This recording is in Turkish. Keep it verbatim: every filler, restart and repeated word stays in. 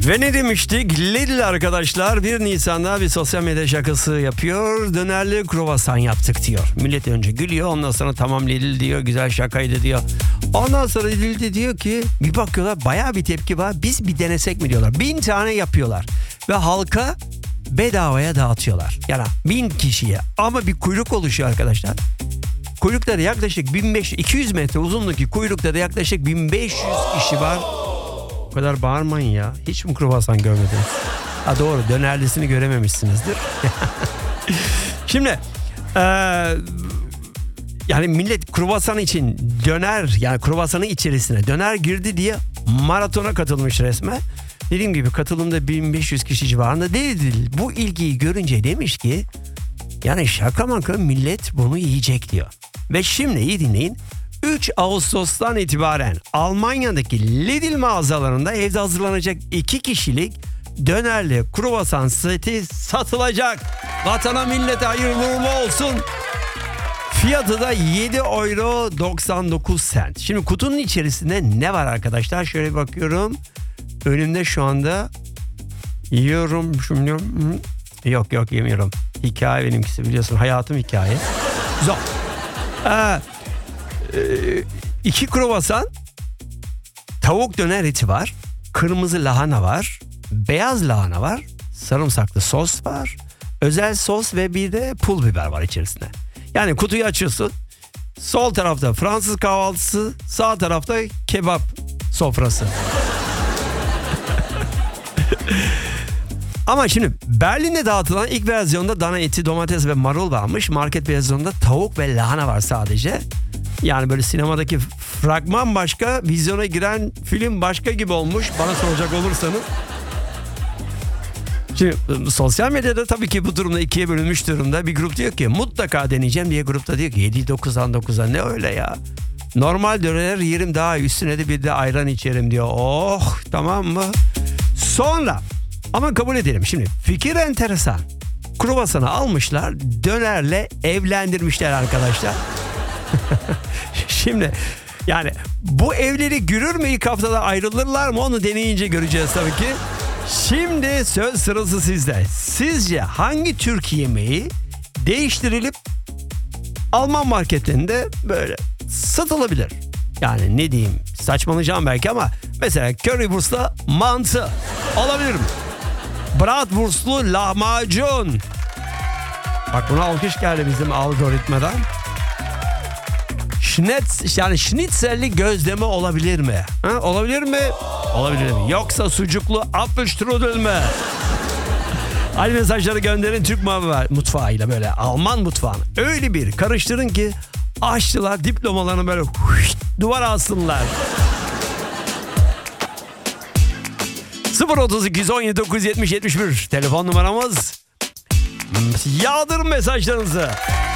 Ve ne demiştik? Lidl arkadaşlar bir Nisan'da bir sosyal medya şakası yapıyor. Dönerli kruvasan yaptık diyor. Millet önce gülüyor, ondan sonra tamam Lidl diyor, güzel şakaydı diyor. Ondan sonra Lidl de diyor ki bir bakıyorlar bayağı bir tepki var. Biz bir denesek mi diyorlar. Bin tane yapıyorlar ve halka bedavaya dağıtıyorlar. Yani bin kişiye ama bir kuyruk oluşuyor arkadaşlar. Kuyrukta da yaklaşık bin beş yüz iki yüz metre uzunluğundaki kuyrukta da yaklaşık bin beş yüz kişi var. O kadar bağırmayın ya. Hiç mi kruvasan görmediniz? Ha doğru, dönerlisini görememişsinizdir. Şimdi ee, yani millet kruvasan için döner, yani kruvasanın içerisine döner girdi diye maratona katılmış resmen. Dediğim gibi katılımda bin beş yüz kişi civarında değil. Bu ilgiyi görünce demiş ki yani şaka maka millet bunu yiyecek diyor. Ve şimdi iyi dinleyin. üç Ağustos'tan itibaren Almanya'daki Lidl mağazalarında evde hazırlanacak iki kişilik dönerli kruvasan seti satılacak. Vatana millete hayırlı uğurlu olsun. Fiyatı da yedi euro doksan dokuz sent. Şimdi kutunun içerisinde ne var arkadaşlar? Şöyle bakıyorum. Önümde şu anda yiyorum. Şimdi yok yok yemiyorum. Hikaye benimkisi, biliyorsun hayatım hikaye. Zor. Ee, iki kruvasan, tavuk döner eti var, kırmızı lahana var, beyaz lahana var, sarımsaklı sos var, özel sos ve bir de pul biber var içerisinde. Yani kutuyu açıyorsun, sol tarafta Fransız kahvaltısı, sağ tarafta kebap sofrası. Ama şimdi Berlin'de dağıtılan ilk versiyonda dana eti, domates ve marul varmış. Market versiyonunda tavuk ve lahana var sadece. Yani böyle sinemadaki fragman başka, vizyona giren film başka gibi olmuş bana soracak olursanız. Şimdi sosyal medyada tabii ki bu durumda ikiye bölünmüş durumda. Bir grup diyor ki mutlaka deneyeceğim, diye grupta diyor ki yedi dokuzdan dokuza ne öyle ya. Normal döner yerim, daha üstüne de bir de ayran içerim diyor. Oh tamam mı? Sonra ama kabul edelim, şimdi fikir enteresan. Kruvasanı almışlar, dönerle evlendirmişler arkadaşlar. Şimdi yani bu evleri görür mü, ilk haftada ayrılırlar mı, onu deneyince göreceğiz tabii ki. Şimdi söz sırası sizde. Sizce hangi Türk yemeği değiştirilip Alman marketlerinde böyle satılabilir? Yani ne diyeyim, saçmalayacağım belki ama mesela currywurst'la mantı olabilir mi? Bratwurst'lu lahmacun. Bak buna alkış geldi bizim algoritmadan. Schnitz, yani schnitzelli gözleme olabilir mi? Ha, olabilir mi? Olabilir mi? Yoksa sucuklu apfelstrudel mi? Hadi mesajları gönderin, Türk mutfağıyla böyle Alman mutfağını öyle bir karıştırın ki aşçılar diplomalarını böyle huşt, duvara assınlar. sıfır otuz iki yüz on yedi dokuz yüz yetmiş yetmiş bir telefon numaramız. Yağdırın mesajlarınızı.